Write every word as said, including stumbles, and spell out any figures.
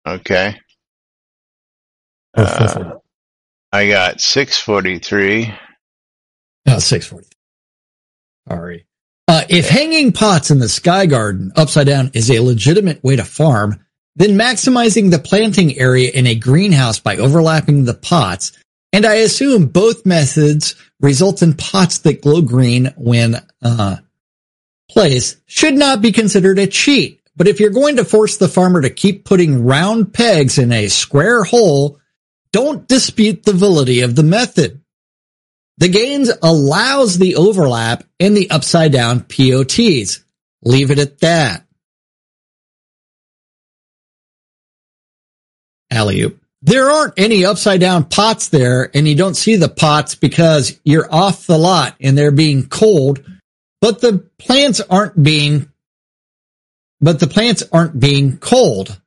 Okay. Or Uh, I got six forty-three. No, six forty. Sorry. Uh, if hanging pots in the sky garden upside down is a legitimate way to farm, then maximizing the planting area in a greenhouse by overlapping the pots, and I assume both methods result in pots that glow green when uh, placed, should not be considered a cheat. But if you're going to force the farmer to keep putting round pegs in a square hole, don't dispute the validity of the method. The gains allows the overlap and the upside down P O Ts. Leave it at that. Alley-oop. There aren't any upside down pots there, and you don't see the pots because you're off the lot and they're being cold, but the plants aren't being, but the plants aren't being cold.